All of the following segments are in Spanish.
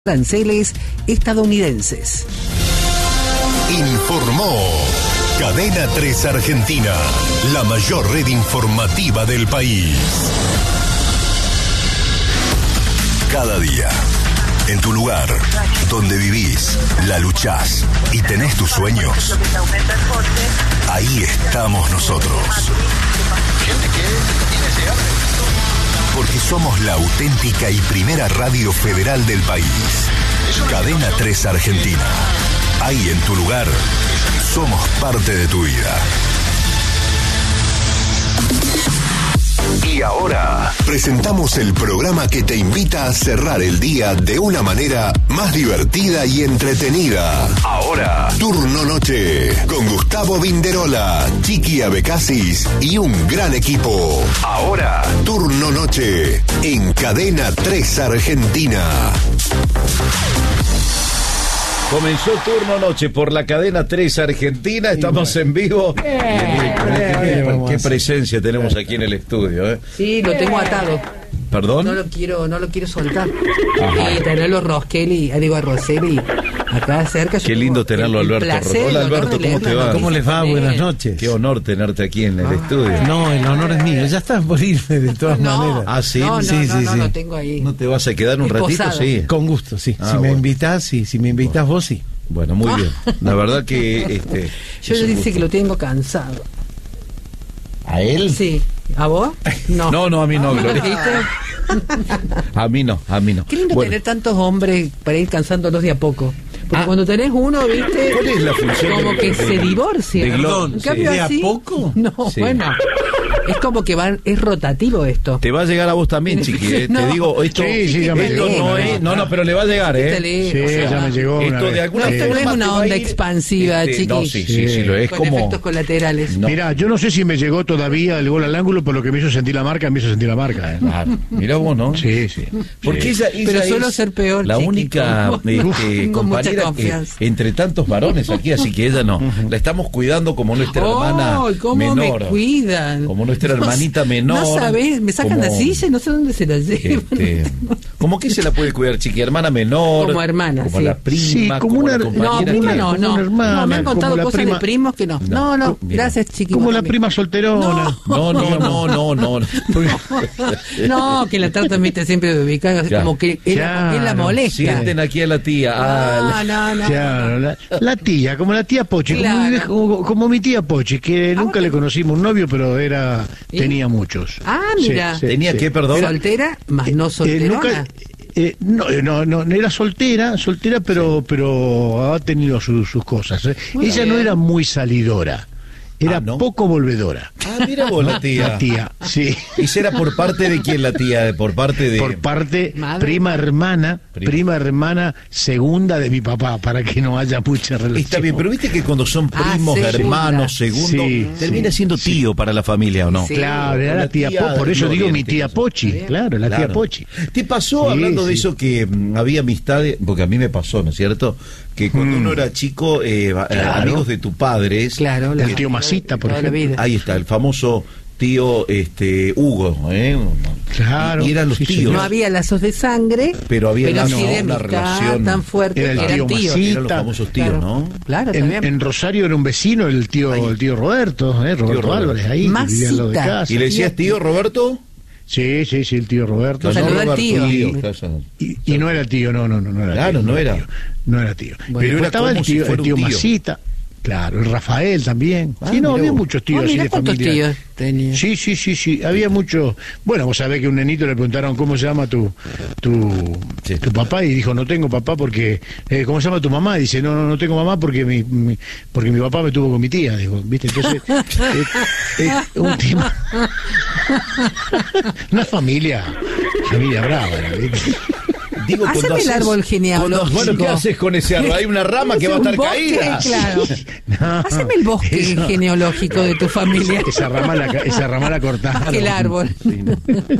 aranceles estadounidenses. Informó Cadena 3 Argentina, la mayor red informativa del país. Cada día, en tu lugar, donde vivís, la luchás y tenés tus sueños, ahí estamos nosotros. Porque somos la auténtica y primera radio federal del país. Cadena 3 Argentina. Ahí en tu lugar, somos parte de tu vida. Y ahora presentamos el programa que te invita a cerrar el día de una manera más divertida y entretenida. Ahora, Turno Noche, con Gustavo Vinderola, Chiqui Abecasis y un gran equipo. Ahora, Turno Noche, en Cadena 3 Argentina. Comenzó Turno Noche por la Cadena 3 Argentina, estamos en vivo. Qué presencia tenemos aquí en el estudio, ¿eh? Sí, lo tengo atado. ¿Perdón? No lo quiero soltar. Tenerlo a Rosselli, a Rosselli acá cerca. Qué lindo tenerlo, Alberto. Hola, Alberto, ¿cómo te va? ¿Cómo les va? Buenas noches. Qué honor tenerte aquí en el estudio. No, el honor es mío. Ya estás por irme de todas maneras. Ah, sí. No, lo tengo ahí. ¿No te vas a quedar un ratito? Sí. Con gusto, sí. Si me invitas vos, sí. Bueno, muy bien. La verdad que yo le dice que lo tengo cansado. ¿A él? Sí. ¿A vos? No, a mí no, Gloria. A mí no. Qué lindo tener tantos hombres para ir cansándolos de a poco. Porque cuando tenés uno, ¿viste? ¿Cuál es la función? Como que se divorcia. Perdón, en cambio, ¿de a así, poco? No, sí. Bueno. Es como que es rotativo esto. Te va a llegar a vos también, Chiqui. No. Te digo, esto, Sí, ya me esto llegó, no es. No, pero le va a llegar, ¿eh? Sí, ya me llegó. Esto de alguna Esto no es una onda expansiva, Chiqui. No, sí, lo es con como. efectos colaterales. No. Mirá, yo no sé si me llegó todavía el gol al ángulo, por lo que me hizo sentir la marca, Claro. Mirá vos, ¿no? Sí. Porque ella Pero es suelo ser peor, la Chiqui, única tengo mucha compañera confianza. entre tantos varones aquí, así que ella no. La estamos cuidando como nuestra hermana ¿cómo menor. me cuidan? Como nuestra hermanita menor. No sabés, me sacan como, la silla y no sé dónde se la llevan. ¿Cómo que se la puede cuidar, Chiqui? Hermana menor. Como hermana, como sí. la prima, Sí, como la una- compañera. No, como una hermana, no, me han contado como la cosas prima. de primos que no. No, gracias, Chiqui. Como vos la también. prima solterona. No. No, que la tratan, viste, siempre de ubicar, Claro. como que él la molesta. Sienten aquí a la tía. No. Claro, la tía, como la tía Pochi, Claro. como mi tía Pochi, que nunca le conocimos un novio, pero tenía muchos. Ah, mira. ¿Tenía qué, perdón? Soltera, más no solterona. No, era soltera, pero ha tenido sus cosas. Muy Ella bien. no era muy salidora, era ¿no? poco volvedora. Mira vos la tía. La tía, sí. ¿Y será por parte de quién la tía? Por parte de... Por parte Madre. prima hermana segunda de mi papá, para que no haya mucha relación. Está bien, pero viste que cuando son primos, segunda. hermanos, segundo, Sí, termina siendo tío para la familia, ¿o no? Sí. Claro, era la tía Pochi, por eso digo mi tía Pochi, claro, la tía Pochi. ¿Te pasó, Sí, hablando de sí. eso, que había amistades, porque a mí me pasó, ¿no es cierto? Que cuando uno era chico, amigos de tu padre, Claro, El tío Masita, por toda la ejemplo. vida. ahí está, el famoso tío Hugo, ¿eh? Claro, Y eran los sí, tíos. señor. No había lazos de sangre, Pero había sí de una amistad relación. tan fuerte Era el que eran tío tíos. Masita. Eran los famosos tíos, Claro. ¿no? Claro, también. En Rosario era un vecino, el tío Roberto, Roberto Roberto. Álvarez, ahí, que vivía al lado de Masita. casa. ¿Y le decías tío, Roberto? Sí, el tío Roberto. Saluda al Roberto, tío. claro. Y no era tío, no era Claro, tío. no era. Tío. No era tío. Bueno, Pero era estaba como el si tío, fuera un tío. Masita, claro, el Rafael también. Ah, Sí, no, mirá había vos. muchos tíos así Mirá de cuántos familia. tíos tenía. Sí, había muchos. Bueno, vos sabés que a un nenito le preguntaron cómo se llama tu papá y dijo, no tengo papá porque... ¿Cómo se llama tu mamá? Y dice, no tengo mamá porque mi papá me tuvo con mi tía. Digo, ¿viste? Entonces, un tema... Una familia brava, ¿viste? Digo, Haceme cuando el haces- árbol genealógico. Bueno, ¿qué haces con ese árbol? Hay una rama que va a Un estar bosque, caída. Claro. No, Haceme el bosque eso- genealógico de tu familia. Esa rama la cortaron. Más que el árbol.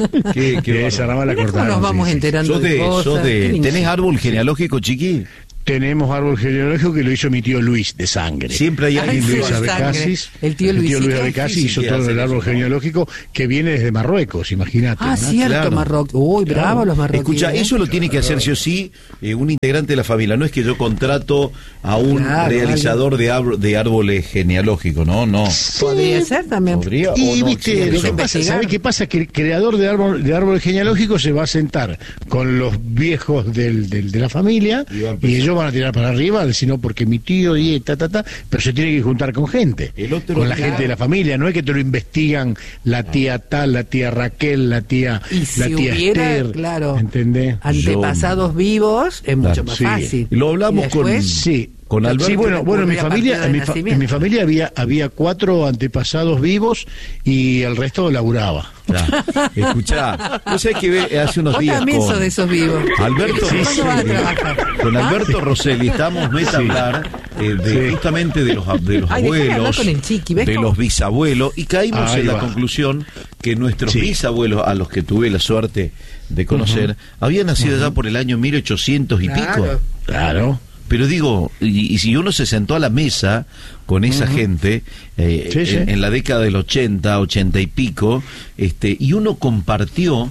Qué Esa bárbaro. rama la Mirá cómo cortaron. nos vamos sí. enterando Sos de cosas. Qué lindo. ¿Tenés árbol genealógico, Chiqui? Tenemos árbol genealógico que lo hizo mi tío Luis de sangre. Siempre hay alguien Luis Abecasis. El tío Luis Abecasis hizo todo el árbol genealógico que viene desde Marruecos, imagínate. Ah, ¿no? Cierto, claro. Marruecos. Uy, bravo los marroquíes. Escucha, eso lo tiene que hacer sí o sí un integrante de la familia. No es que yo contrato a un realizador de árboles genealógicos, ¿no? Sí, podría ser también. ¿Podría y o no? viste, lo que pasa, ¿sabes qué pasa? Que el creador de árbol genealógico se va a sentar con los viejos de la familia y ellos van a tirar para arriba, sino porque mi tío y pero se tiene que juntar con gente, con la gente de la familia. No es que te lo investigan la tía tal, la tía Raquel, la tía Esther, claro, ¿entendés? Antepasados vivos es mucho más fácil. Lo hablamos con Alberto. Sí, bueno, en mi familia había 4 antepasados vivos y el resto laburaba. Escuchá, no sé qué hace unos días también sos de esos vivos. Alberto con Alberto Rosselli estamos a hablar justamente de los abuelos, de los bisabuelos, y caímos en la conclusión que nuestros bisabuelos, a los que tuve la suerte de conocer, habían nacido ya por el año 1800 y pico. Claro. Pero digo, y si uno se sentó a la mesa con esa gente en la década del 80 y pico, y uno compartió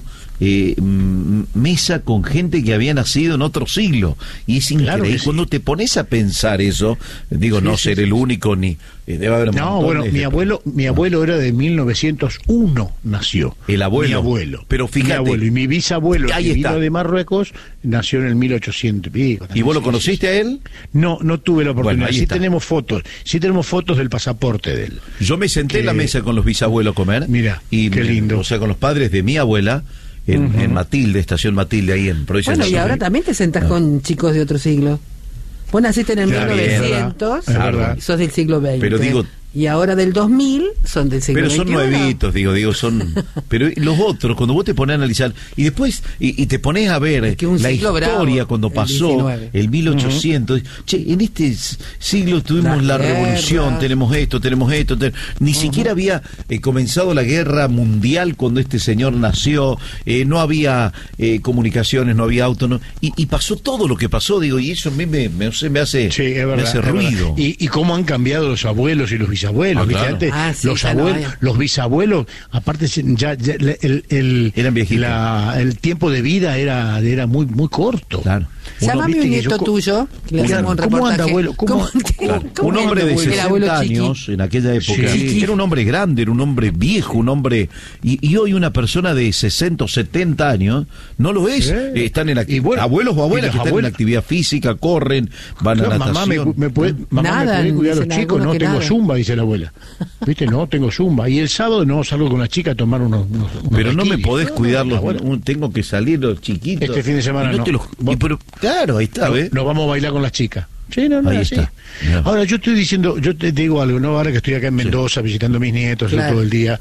mesa con gente que había nacido en otro siglo, y es increíble. Claro, cuando te pones a pensar eso, digo, no ser el único, ni debe haber mi abuelo era de 1901, nació. El abuelo. Mi abuelo. Pero fíjate. Mi abuelo y mi bisabuelo, que vino de Marruecos, nació en el 1800 y pico. ¿Y vos lo conociste a él? No tuve la oportunidad. Bueno, tenemos fotos del pasaporte de él. Yo me senté en la mesa con los bisabuelos a comer. Mira, qué lindo. O sea, con los padres de mi abuela, en Matilde, estación Matilde, ahí en Provincia. Bueno, y ahora también te sentás con chicos de otro siglo. Vos naciste en el 1900, y sos del siglo XX. Pero digo, y ahora del 2000 son del siglo XXI. Pero son nuevitos, digo, son... Pero los otros, cuando vos te pones a analizar, y después, y te pones a ver la historia cuando pasó, el 1800, en este siglo tuvimos la revolución, tenemos esto, ni siquiera había comenzado la guerra mundial cuando este señor nació, no había comunicaciones, no había autos, y pasó todo lo que pasó, digo, y eso a mí me hace ruido. Y cómo han cambiado los abuelos y los bisabuelos, ¿viste? Antes, los bisabuelos, aparte ya eran viejitos. El tiempo de vida era muy corto. Claro. Llámame un nieto tuyo, que le hacemos un reportaje. ¿Cómo anda, abuelo? Un hombre de 60 años, en aquella época, era un hombre grande, era un hombre viejo, un hombre... Y hoy una persona de 60 o 70 años no lo es. Están en abuelos o abuelas que están en actividad física, corren, van a natación. Mamá, ¿me puede cuidar a los chicos? No tengo zumba, dice la abuela. ¿Viste? No, tengo zumba. Y el sábado no salgo con la chica a tomar unos pero no me podés cuidarlos. Tengo que salir los chiquitos. Este fin de semana no. Pero claro, ahí está, ¿ves? Nos vamos a bailar con las chicas. Sí, ahí está. Ahora, yo estoy diciendo, yo te digo algo, ¿no? Ahora que estoy acá en Mendoza visitando a mis nietos todo el día,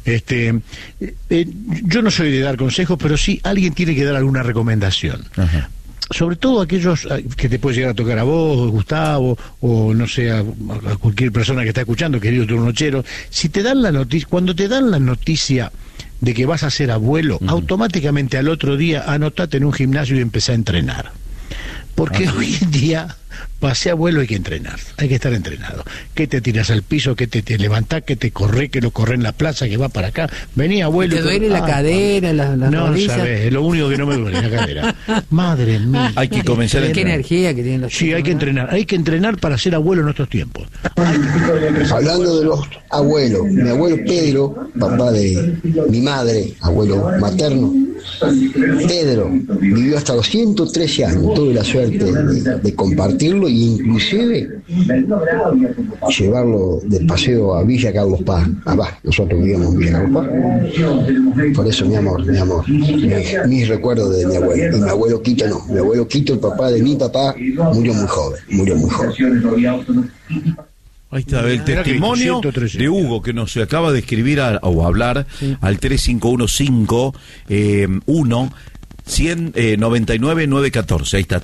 yo no soy de dar consejos, pero sí alguien tiene que dar alguna recomendación. Ajá. Sobre todo aquellos que te puede llegar a tocar a vos, Gustavo, o no sé, a cualquier persona que está escuchando, querido turnochero, si te dan la noticia, cuando te dan la noticia de que vas a ser abuelo, automáticamente al otro día anotate en un gimnasio y empecé a entrenar. Porque hoy en día, para ser abuelo hay que entrenar, hay que estar entrenado. Que te tiras al piso, que te levantás, que te corre, que lo corre en la plaza, que va para acá. Vení, abuelo. ¿Te duele la cadera, la no, rodilla? No sabés, es lo único que no me duele, la cadera. Madre mía. Hay que comenzar a entrenar. Qué energía que tienen los chicos. Sí, hay que entrenar para ser abuelo en estos tiempos. Hablando de los abuelos, mi abuelo Pedro, papá de mi madre, abuelo materno, Pedro vivió hasta los 113 años, tuve la suerte de compartirlo e inclusive llevarlo de paseo a Villa Carlos Paz. Nosotros vivíamos en Villa Carlos Paz. Por eso mi amor, mis recuerdos de mi abuelo. Y mi abuelo Quito no, mi abuelo Quito, el papá de mi papá, murió muy joven. Ahí está el testimonio de Hugo que nos acaba de escribir o hablar al 3515-1 199-914, ahí está,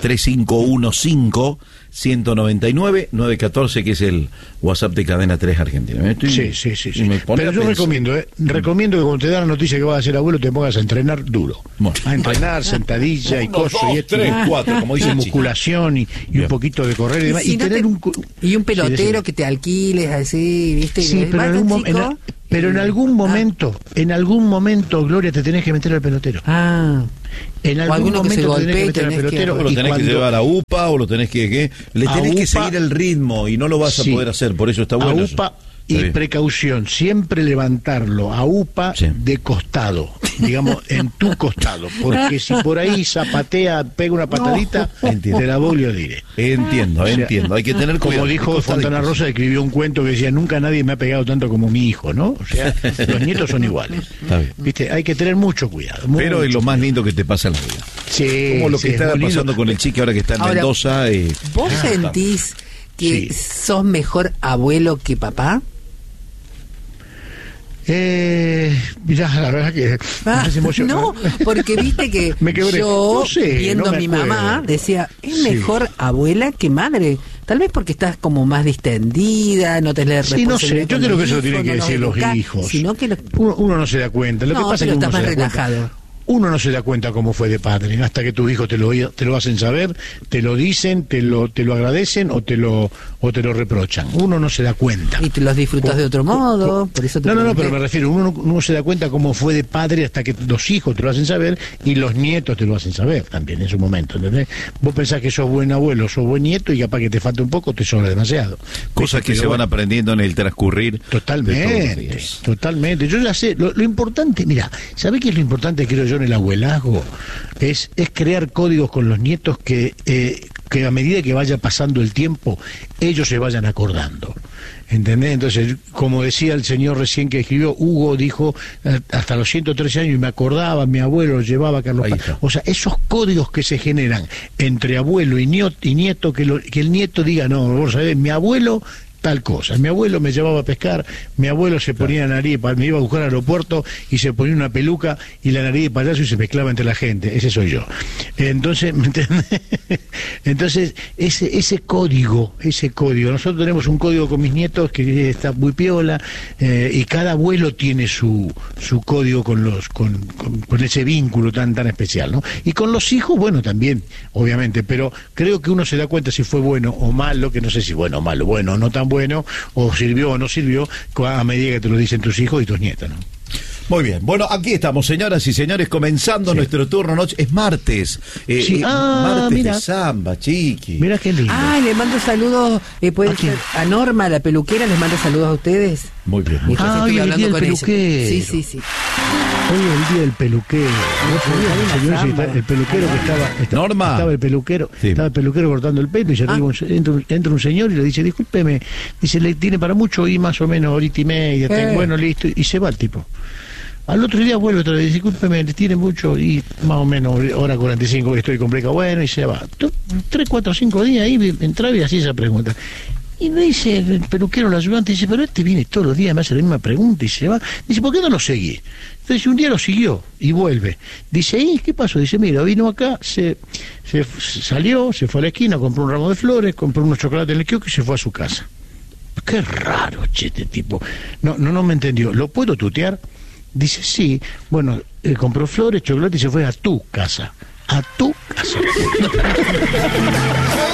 3515-199-914, que es el WhatsApp de Cadena 3 Argentina. Sí. Pero yo recomiendo que cuando te da la noticia que vas a ser abuelo, te pongas a entrenar duro. Bueno, a entrenar, sentadilla y cosas, y 3, 4, como dice musculación y un poquito de correr y demás. Y tener un pelotero que te alquiles así, ¿viste? Sí, pero en algún momento, Gloria, te tenés que meter al pelotero. En algún momento te tenés que meter al pelotero. O lo tenés que llevar a UPA, o lo tenés que le tenés que seguir el ritmo, y no lo vas a poder hacer, por eso está bueno. A UPA y precaución, siempre levantarlo a UPA de costado, digamos, en tu costado, porque si por ahí zapatea, pega una patadita, te la voy a dire. Entiendo, hay que tener cuidado. Como dijo Fontana Rosa, escribió un cuento que decía, nunca nadie me ha pegado tanto como mi hijo, ¿no? O sea, los nietos son iguales. ¿Viste? Hay que tener mucho cuidado. Pero es lo más lindo que te pasa en la vida. Sí, como lo que está pasando con el chico ahora que está en Mendoza. ¿Vos sentís que sos mejor abuelo que papá? Mirá, la verdad que no, porque viste que yo, viendo a mi mamá, decía, es mejor abuela que madre. Tal vez porque estás como más distendida, no tenés responsabilidad. Sí, no sé, yo creo que eso lo tienen que decir los hijos. Sino que uno no se da cuenta. Lo que pasa es que estás más relajado. Uno no se da cuenta cómo fue de padre, hasta que tus hijos te lo hacen saber, te lo dicen, te lo agradecen o te lo reprochan. Uno no se da cuenta. Y te los disfrutas de otro modo, por eso te No, pero me refiero, uno no se da cuenta cómo fue de padre hasta que los hijos te lo hacen saber y los nietos te lo hacen saber también en su momento, ¿entendés? Vos pensás que sos buen abuelo, sos buen nieto y capaz que te falta un poco, te sobra demasiado. Cosas que se van aprendiendo en el transcurrir. Totalmente. Yo ya sé, lo importante, mira, ¿sabés qué es lo importante, creo yo, en el abuelazgo? Es crear códigos con los nietos que a medida que vaya pasando el tiempo, ellos se vayan acordando. ¿Entendés? Entonces, como decía el señor recién que escribió, Hugo dijo, hasta los 113 años, y me acordaba, mi abuelo lo llevaba a Carlos Paz. O sea, esos códigos que se generan entre abuelo y nieto, que el nieto diga, no, vos sabés, mi abuelo tal cosa. Mi abuelo me llevaba a pescar, mi abuelo se ponía la nariz, me iba a buscar al aeropuerto y se ponía una peluca y la nariz de payaso y se mezclaba entre la gente. Ese soy yo. Entonces, ¿me entendés? Entonces, ese código, nosotros tenemos un código con mis nietos que está muy piola, y cada abuelo tiene su código con ese vínculo tan especial, ¿no? Y con los hijos, bueno, también, obviamente, pero creo que uno se da cuenta si fue bueno o malo, que no sé si bueno o malo, bueno, no tan bueno, o sirvió o no sirvió, a medida que te lo dicen tus hijos y tus nietos, ¿no? Muy bien, bueno, aquí estamos, señoras y señores, comenzando nuestro turno noche. Es martes, martes mira. de samba, chiqui. Mira qué lindo. Le mando saludos, puede ser a Norma, la peluquera, les mando saludos a ustedes. Muy bien. Hoy es el día del peluquero. Sí. Hoy es el día del peluquero. El peluquero que estaba Norma. Estaba el peluquero cortando el pelo y entra un señor y le dice, discúlpeme, dice, le tiene para mucho y más o menos horita y media, bueno, listo, y se va el tipo. Al otro día vuelve otra vez, discúlpeme, le tiene mucho y más o menos hora 45 que estoy con breca, bueno, y se va. 3, 4, 5 días ahí entraba y hacía esa pregunta. Y me dice el peluquero, el ayudante, dice, pero este viene todos los días, me hace la misma pregunta y se va. Dice, ¿por qué no lo seguí? Entonces un día lo siguió y vuelve. Dice, ¿y qué pasó? Dice, mira, vino acá, salió, se fue a la esquina, compró un ramo de flores, compró unos chocolates en el kiosco y se fue a su casa. Qué raro, este tipo. No me entendió. ¿Lo puedo tutear? Dice, sí. Bueno, compró flores, chocolate y se fue a tu casa. A tu casa.